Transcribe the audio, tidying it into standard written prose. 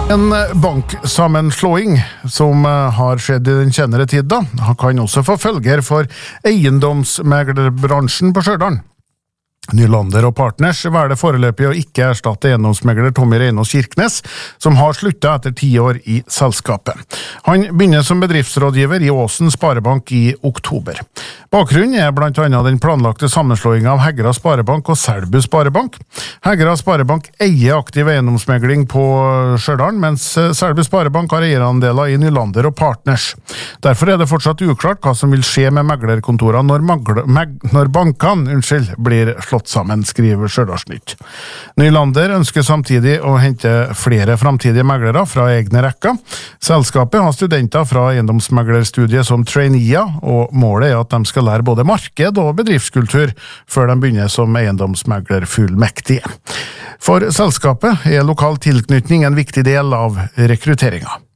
En banksammenslåing som har skjedd i den senere tid da, kan også få følger for eiendomsmeglerbransjen på Stjørdal. Nylander og Partners velger foreløpig å ikke erstatte eiendomsmegler Tommy Reinås Kirkenes, som har sluttet etter 10 år i selskapet. Han begynner som bedriftsrådgiver i Åsen Sparebank i oktober. Bakgrunnen er blant annet den planlagte sammenslåingen av Hegra Sparebank og Selbu Sparebank. Hegra Sparebank eier aktiv eiendomsmegling på Stjørdal, mens Selbu Sparebank har eierandeler i Nylander og Partners. Derfor er det fortsatt uklart hva som vil skje med meglerkontorene når bankene blir slått sammen, skriver Stjørdalsnytt. Nylander ønsker samtidig å hente flere framtidige meglere fra egne rekker. Selskapet har studenter fra eiendomsmeglerstudiet som traineer, og målet er at de skal lære både marked og bedriftskultur før de begynner som eiendomsmeglerfullmektige. For selskapet er lokal tilknytning en viktig del av rekrutteringen.